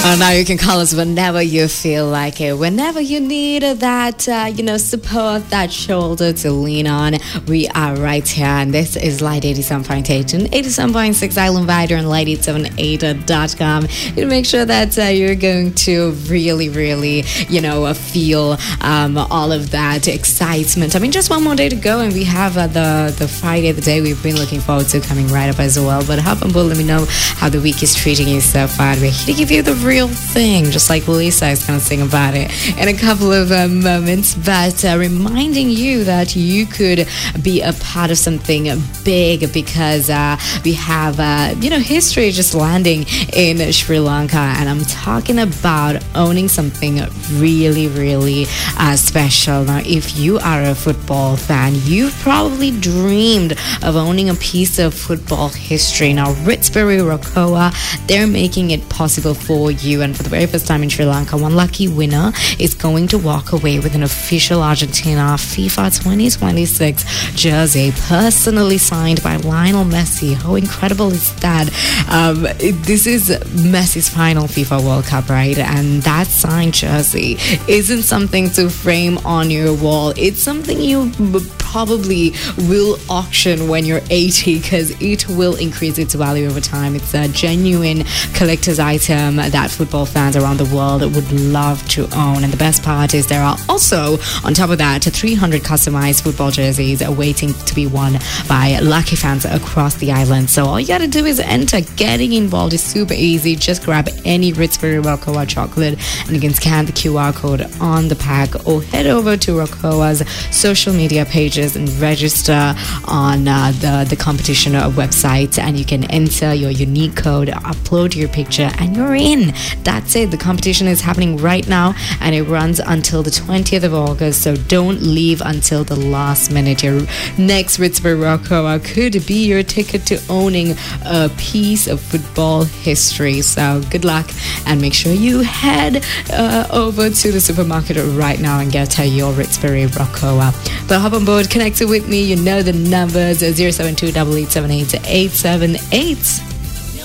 Now you can call us whenever you feel like it. Whenever you need that, support, that shoulder to lean on, we are right here. And this is Light 87.8 and 87.6 Island Vider and Light878.com. You make sure that you're going to really, feel all of that excitement. I mean, just one more day to go, and we have the Friday, the day we've been looking forward to, coming right up as well. But hop on board, let me know how the week is treating you so far. We're here to give you the real thing, just like Lisa is going to sing about it in a couple of moments, but reminding you that you could be a part of something big, because we have history just landing in Sri Lanka, and I'm talking about owning something really special. Now, if you are a football fan, you've probably dreamed of owning a piece of football history. Now, Ritzbury Rokoa, they're making it possible for you, and for the very first time in Sri Lanka, one lucky winner is going to walk away with an official Argentina FIFA 2026 jersey, personally signed by Lionel Messi. How incredible is that? This is Messi's final FIFA World Cup, right? And that signed jersey isn't something to frame on your wall. It's something you probably will auction when you're 80, because it will increase its value over time. It's a genuine collector's item that football fans around the world would love to own. And the best part is there are also, on top of that, 300 customized football jerseys waiting to be won by lucky fans across the island. So all you gotta do is enter. Getting involved is super easy. Just grab any Ritzbury Rokoa chocolate and you can scan the QR code on the pack, or head over to Rokoa's social media pages and register on the competition website, and you can enter your unique code, upload your picture, and you're in. That's it. The competition is happening right now, and it runs until the 20th of August, so don't leave until the last minute. Your next Ritzbury Rokoa could be your ticket to owning a piece of football history. So good luck, and make sure you head over to the supermarket right now and get your Ritzbury Rokoa. But hop on board, connect with me. You know the numbers, 072 8878 878.